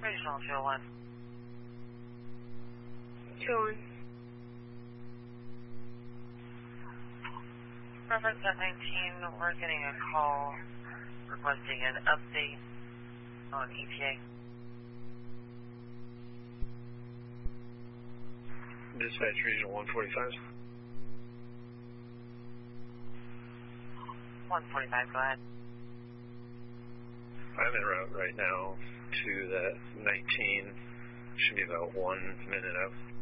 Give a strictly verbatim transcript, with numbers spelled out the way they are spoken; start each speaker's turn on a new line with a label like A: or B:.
A: Regional two oh one.
B: two oh one.
A: Reference at nineteen, we're getting a call requesting an update on E T A.
C: Dispatch Regional one forty-five.
A: one forty-five, go ahead.
C: I'm en route right now to that nineteen. Should be about one minute out.